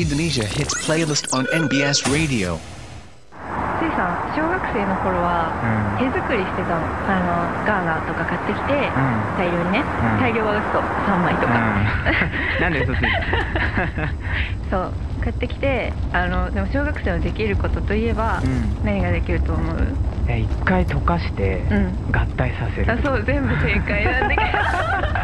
Indonesia Hits Playlist on NBS Radio. スイさん、小学生の頃は手作りしてたの。ガーナとか買ってきて、大量にね、大量は嘘、3枚とか、 なんで嘘ついたそう買ってきて、でも小学生のできることといえば、何ができると思う？ 一回溶かして合体させる。 そう、全部正解なんだけど